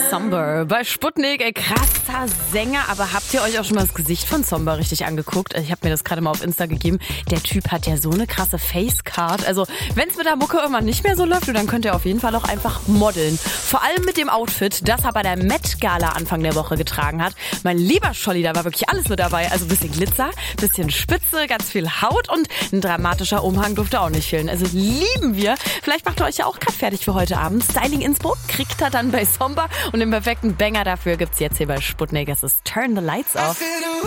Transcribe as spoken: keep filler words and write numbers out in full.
Somber bei Sputnik, ey, krasser Sänger, aber habt ihr euch auch schon mal das Gesicht von Somber richtig angeguckt? Ich habe mir das gerade mal auf Insta gegeben. Der Typ hat ja so eine krasse Facecard. Also wenn es mit der Mucke irgendwann nicht mehr so läuft, dann könnt ihr auf jeden Fall auch einfach modeln. Vor allem mit dem Outfit, das er bei der Met Gala Anfang der Woche getragen hat. Mein lieber Scholli, da war wirklich alles mit dabei. Also ein bisschen Glitzer, bisschen Spitze, ganz viel Haut und ein dramatischer Umhang durfte auch nicht fehlen. Also lieben wir. Vielleicht macht ihr euch ja auch gerade fertig für heute Abend. Styling-Inspo kriegt er dann bei Somber und den perfekten Banger dafür gibt's jetzt hier bei Sputnik. Es ist Turn the Lights Off.